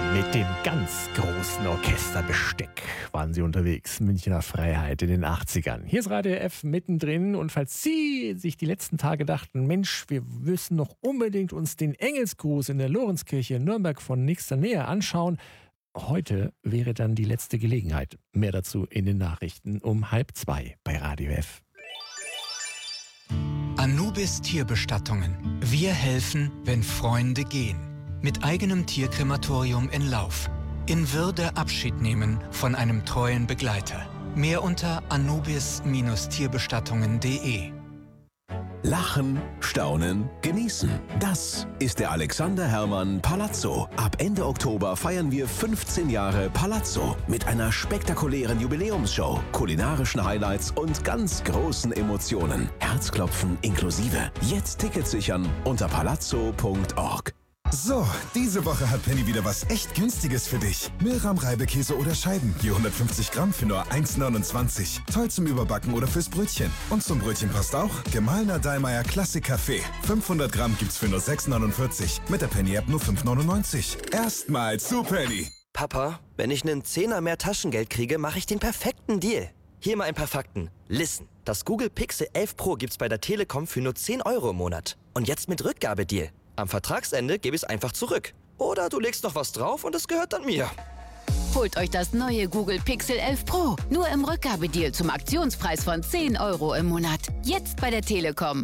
Mit dem ganz großen Orchesterbesteck waren sie unterwegs. Münchner Freiheit in den 80ern. Hier ist Radio F mittendrin. Und falls Sie sich die letzten Tage dachten, Mensch, wir müssen noch unbedingt uns den Engelsgruß in der Lorenzkirche in Nürnberg von nächster Nähe anschauen. Heute wäre dann die letzte Gelegenheit. Mehr dazu in den Nachrichten um 1:30 bei Radio F. Anubis Tierbestattungen. Wir helfen, wenn Freunde gehen. Mit eigenem Tierkrematorium in Lauf. In Würde Abschied nehmen von einem treuen Begleiter. Mehr unter anubis-tierbestattungen.de. Lachen, staunen, genießen. Das ist der Alexander Herrmann Palazzo. Ab Ende Oktober feiern wir 15 Jahre Palazzo mit einer spektakulären Jubiläumsshow, kulinarischen Highlights und ganz großen Emotionen. Herzklopfen inklusive. Jetzt Tickets sichern unter palazzo.org. So, diese Woche hat Penny wieder was echt Günstiges für dich. Milram-Reibekäse oder Scheiben, je 150 Gramm für nur 1,29. Toll zum Überbacken oder fürs Brötchen. Und zum Brötchen passt auch gemahlener Dallmayr Klassik Kaffee. 500 Gramm gibt's für nur 6,49. Mit der Penny-App nur 5,99. Erstmal zu Penny. Papa, wenn ich einen Zehner mehr Taschengeld kriege, mache ich den perfekten Deal. Hier mal ein paar Fakten. Listen, das Google Pixel 11 Pro gibt's bei der Telekom für nur 10 Euro im Monat. Und jetzt mit Rückgabedeal. Am Vertragsende gebe ich es einfach zurück. Oder du legst noch was drauf und es gehört dann mir. Holt euch das neue Google Pixel 11 Pro. Nur im Rückgabedeal zum Aktionspreis von 10 Euro im Monat. Jetzt bei der Telekom.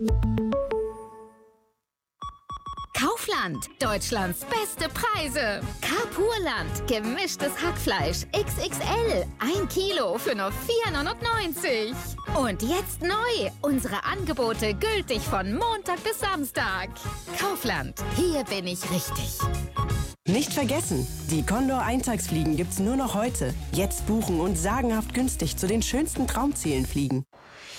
Kaufland, Deutschlands beste Preise. Carpurland, gemischtes Hackfleisch XXL, 1 Kilo für nur 4,99 €. Und jetzt neu, unsere Angebote gültig von Montag bis Samstag. Kaufland, hier bin ich richtig. Nicht vergessen, die Condor Eintagsfliegen gibt's nur noch heute. Jetzt buchen und sagenhaft günstig zu den schönsten Traumzielen fliegen.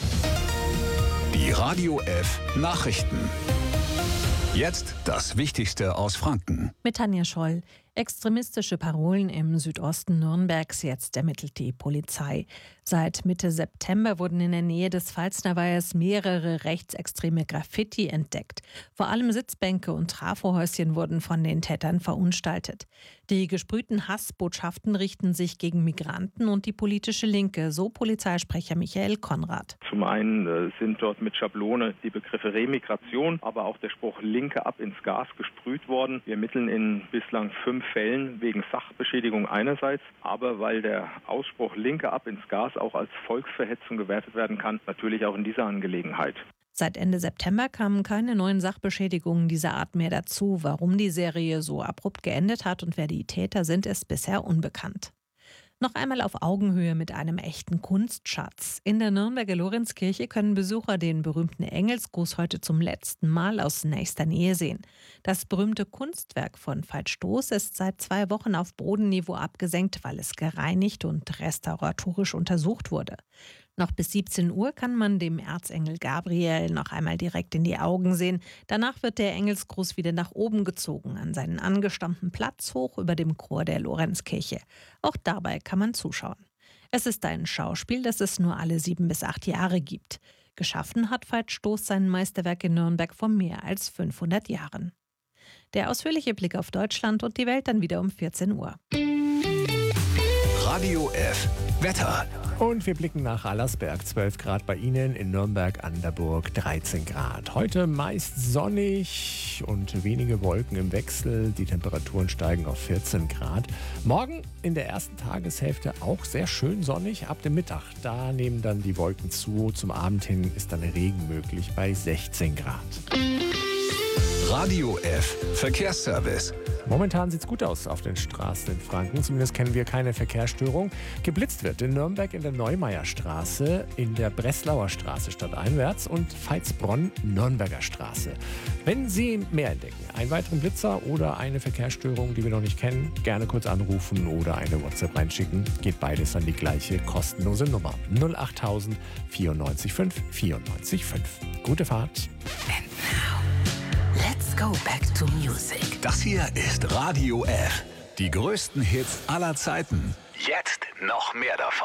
Die Radio F Nachrichten. Jetzt das Wichtigste aus Franken. Mit Tanja Scholl. Extremistische Parolen im Südosten Nürnbergs, jetzt ermittelt die Polizei. Seit Mitte September wurden in der Nähe des Pfalznerweihers mehrere rechtsextreme Graffiti entdeckt. Vor allem Sitzbänke und Trafohäuschen wurden von den Tätern verunstaltet. Die gesprühten Hassbotschaften richten sich gegen Migranten und die politische Linke, so Polizeisprecher Michael Konrad. Zum einen sind dort mit Schablone die Begriffe Remigration, aber auch der Spruch Linke ab ins Gas gesprüht worden. Wir ermitteln in bislang 5 Fällen wegen Sachbeschädigung einerseits, aber weil der Ausspruch Linke ab ins Gas auch als Volksverhetzung gewertet werden kann, natürlich auch in dieser Angelegenheit. Seit Ende September kamen keine neuen Sachbeschädigungen dieser Art mehr dazu. Warum die Serie so abrupt geendet hat und wer die Täter sind, ist bisher unbekannt. Noch einmal auf Augenhöhe mit einem echten Kunstschatz. In der Nürnberger Lorenzkirche können Besucher den berühmten Engelsgruß heute zum letzten Mal aus nächster Nähe sehen. Das berühmte Kunstwerk von Veit Stoß ist seit 2 Wochen auf Bodenniveau abgesenkt, weil es gereinigt und restauratorisch untersucht wurde. Noch bis 17 Uhr kann man dem Erzengel Gabriel noch einmal direkt in die Augen sehen. Danach wird der Engelsgruß wieder nach oben gezogen, an seinen angestammten Platz hoch über dem Chor der Lorenzkirche. Auch dabei kann man zuschauen. Es ist ein Schauspiel, das es nur alle 7 bis 8 Jahre gibt. Geschaffen hat Veit Stoß sein Meisterwerk in Nürnberg vor mehr als 500 Jahren. Der ausführliche Blick auf Deutschland und die Welt dann wieder um 14 Uhr. Radio F Wetter. Und wir blicken nach Allersberg, 12 Grad bei Ihnen, in Nürnberg an der Burg 13 Grad. Heute meist sonnig und wenige Wolken im Wechsel. Die Temperaturen steigen auf 14 Grad. Morgen in der ersten Tageshälfte auch sehr schön sonnig. Ab dem Mittag, da nehmen dann die Wolken zu. Zum Abend hin ist dann Regen möglich bei 16 Grad. Radio F Verkehrsservice. Momentan sieht es gut aus auf den Straßen in Franken. Zumindest kennen wir keine Verkehrsstörung. Geblitzt wird in Nürnberg in der Neumeierstraße, in der Breslauer Straße stadteinwärts und Veitsbronn Nürnberger Straße. Wenn Sie mehr entdecken, einen weiteren Blitzer oder eine Verkehrsstörung, die wir noch nicht kennen, gerne kurz anrufen oder eine WhatsApp reinschicken. Geht beides an die gleiche kostenlose Nummer 08000 94 5 94 5. Gute Fahrt. And now, let's go back to music. Das hier ist Radio F. Die größten Hits aller Zeiten. Jetzt noch mehr davon.